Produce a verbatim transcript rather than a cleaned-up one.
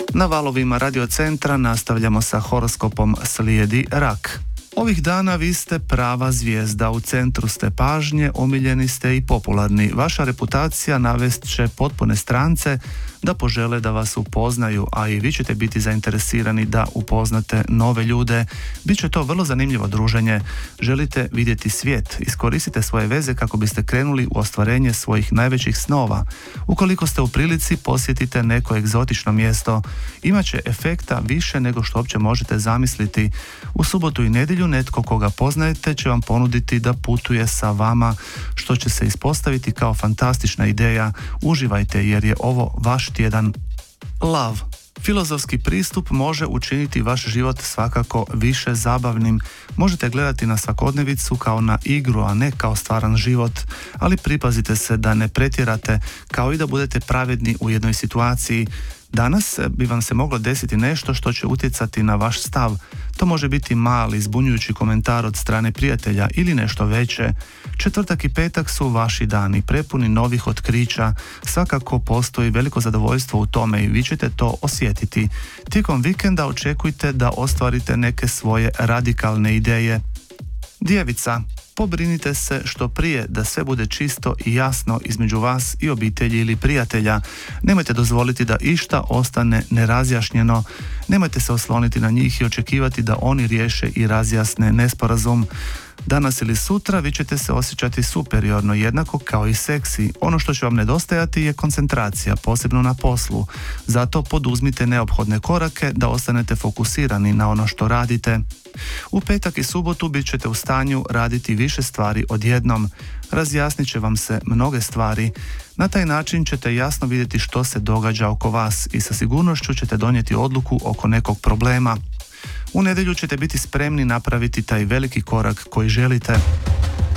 Na valovima Radio Centra nastavljamo sa horoskopom Slijedi rak. Ovih dana vi ste prava zvijezda, u centru ste pažnje, omiljeni ste i popularni. Vaša reputacija navest će potpune strance da požele da vas upoznaju, a i vi ćete biti zainteresirani da upoznate nove ljude. Biće to vrlo zanimljivo druženje. Želite vidjeti svijet, iskoristite svoje veze kako biste krenuli u ostvarenje svojih najvećih snova. Ukoliko ste u prilici, posjetite neko egzotično mjesto. Imaće efekta više nego što uopće možete zamisliti. U subotu i nedjelju netko koga poznajete će vam ponuditi da putuje sa vama, što će se ispostaviti kao fantastična ideja. Uživajte jer je ovo vaš tjedan. Lav. Filozofski pristup može učiniti vaš život svakako više zabavnim. Možete gledati na svakodnevicu kao na igru, a ne kao stvaran život, ali pripazite se da ne pretjerate, kao i da budete pravedni u jednoj situaciji. Danas bi vam se moglo desiti nešto što će utjecati na vaš stav. To može biti mali, zbunjujući komentar od strane prijatelja ili nešto veće. Četvrtak i petak su vaši dani, prepuni novih otkrića. Svakako postoji veliko zadovoljstvo u tome i vi ćete to osjetiti. Tijekom vikenda očekujte da ostvarite neke svoje radikalne ideje. Djevica. Pobrinite se što prije da sve bude čisto i jasno između vas i obitelji ili prijatelja. Nemojte dozvoliti da išta ostane nerazjašnjeno. Nemojte se osloniti na njih i očekivati da oni riješe i razjasne nesporazum. Danas ili sutra vi ćete se osjećati superiorno, jednako kao i seksi. Ono što će vam nedostajati je koncentracija, posebno na poslu. Zato poduzmite neophodne korake da ostanete fokusirani na ono što radite. U petak i subotu bit ćete u stanju raditi više stvari odjednom. Razjasnit će vam se mnoge stvari. Na taj način ćete jasno vidjeti što se događa oko vas i sa sigurnošću ćete donijeti odluku oko nekog problema. U nedjelju ćete biti spremni napraviti taj veliki korak koji želite.